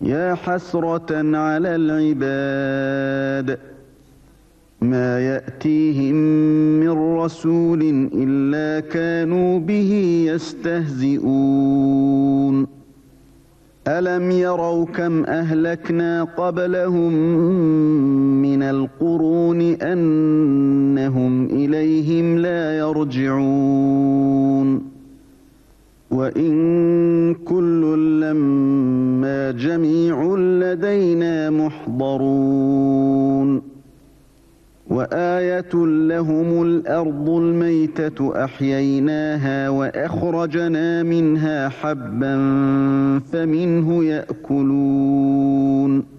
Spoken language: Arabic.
يا حسرة على العباد ما يأتيهم من رسول إلا كانوا به يستهزئون ألم يروا كم أهلكنا قبلهم من القرون أنهم إليهم لا يرجعون وإن كل لما جميع لدينا محضرون وآية لهم الأرض الميتة أحييناها وأخرجنا منها حبا فمنه يأكلون